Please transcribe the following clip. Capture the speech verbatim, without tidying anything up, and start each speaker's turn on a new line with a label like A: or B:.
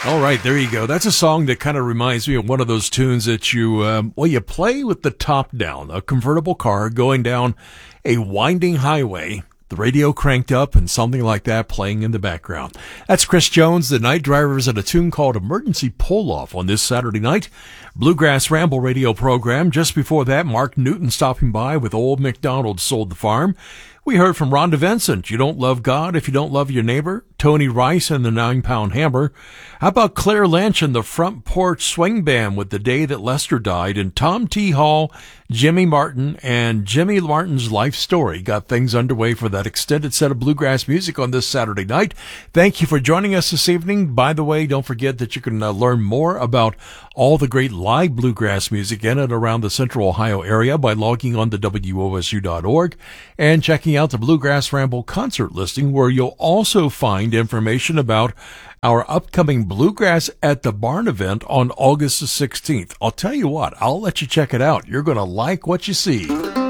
A: All right, there you go. That's a song that kind of reminds me of one of those tunes that you, um, well, you play with the top down, a convertible car going down a winding highway, the radio cranked up and something like that playing in the background. That's Chris Jones, the Night Drivers, and a tune called Emergency Pull-Off on this Saturday night. Bluegrass Ramble radio program. Just before that, Mark Newton stopping by with Old MacDonald Sold the Farm. We heard from Rhonda Vincent, You Don't Love God If You Don't Love Your Neighbor. Tony Rice and the Nine Pound Hammer. How about Claire Lynch and the Front Porch Swing Band with The Day That Lester Died? And Tom T. Hall, Jimmy Martin, and Jimmy Martin's Life Story got things underway for that extended set of bluegrass music on this Saturday night. Thank you for joining us this evening. By the way, don't forget that you can uh, learn more about all the great live bluegrass music in and around the Central Ohio area by logging on to W O S U dot org and checking out the Bluegrass Ramble concert listing, where you'll also find information about our upcoming Bluegrass at the Barn event on August the sixteenth. I'll tell you what, I'll let you check it out. You're going to like what you see.